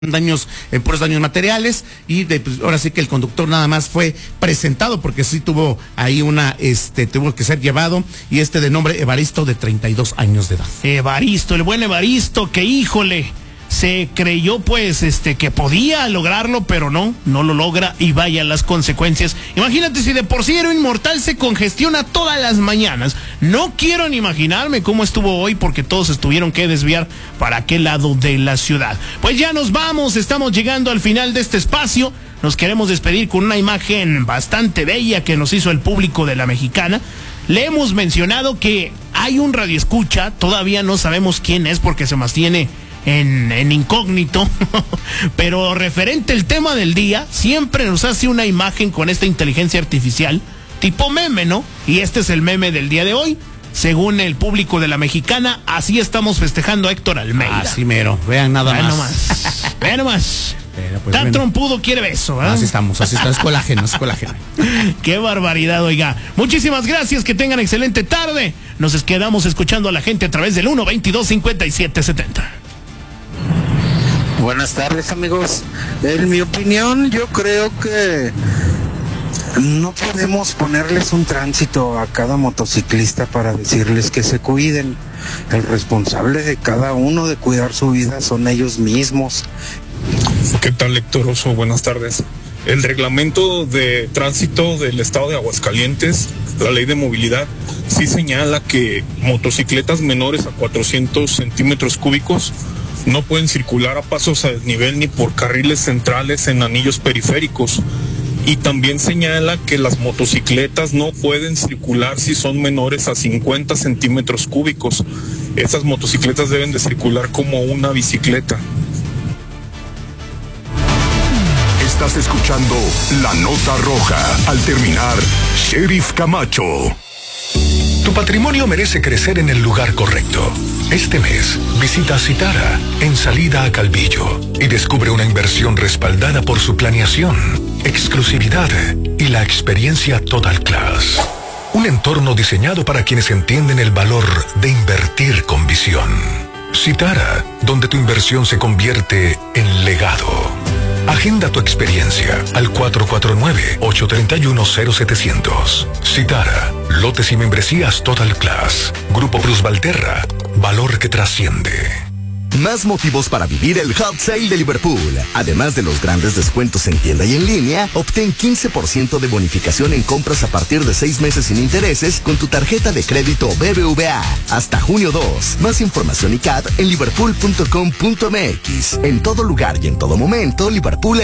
daños, puros daños materiales, y pues, ahora sí que el conductor nada más fue presentado porque sí tuvo ahí tuvo que ser llevado, y de nombre Evaristo, de 32 años de edad. Evaristo, el buen Evaristo, que híjole, se creyó pues que podía lograrlo, pero no lo logra, y vaya las consecuencias. Imagínate si de por sí era inmortal, se congestiona todas las mañanas. No quiero ni imaginarme cómo estuvo hoy, porque todos tuvieron que desviar para aquel lado de la ciudad. Pues ya nos vamos, estamos llegando al final de este espacio. Nos queremos despedir con una imagen bastante bella que nos hizo el público de La Mexicana. Le hemos mencionado que hay un radioescucha, todavía no sabemos quién es porque se mantiene en incógnito, pero referente al tema del día, siempre nos hace una imagen con esta inteligencia artificial, tipo meme, ¿no? Y este es el meme del día de hoy. Según el público de La Mexicana, así estamos festejando a Héctor Almeida. Así mero, vean nada más. Vean nomás. Pues, tan trompudo quiere beso, ¿eh? Así estamos, es colágeno, es colágeno. Qué barbaridad, oiga. Muchísimas gracias, que tengan excelente tarde. Nos quedamos escuchando a la gente a través del 122-5770. Buenas tardes, amigos. En mi opinión, yo creo que no podemos ponerles un tránsito a cada motociclista para decirles que se cuiden. El responsable de cada uno de cuidar su vida son ellos mismos. ¿Qué tal, Héctor Oso? Buenas tardes. El reglamento de tránsito del estado de Aguascalientes, la ley de movilidad, sí señala que motocicletas menores a 400 centímetros cúbicos no pueden circular a pasos a desnivel ni por carriles centrales en anillos periféricos. Y también señala que las motocicletas no pueden circular si son menores a 50 centímetros cúbicos. Esas motocicletas deben de circular como una bicicleta. Estás escuchando La Nota Roja. Al terminar, Sheriff Camacho. Tu patrimonio merece crecer en el lugar correcto. Este mes, visita Citara, en salida a Calvillo, y descubre una inversión respaldada por su planeación, exclusividad y la experiencia Total Class. Un entorno diseñado para quienes entienden el valor de invertir con visión. Citara, donde tu inversión se convierte en legado. Agenda tu experiencia al 449-831-0700. Citara, lotes y membresías Total Class. Grupo Plus Valterra, valor que trasciende. Más motivos para vivir el Hot Sale de Liverpool. Además de los grandes descuentos en tienda y en línea, obtén 15% de bonificación en compras a partir de 6 meses sin intereses con tu tarjeta de crédito BBVA. Hasta junio 2. Más información y CAD en liverpool.com.mx. En todo lugar y en todo momento, Liverpool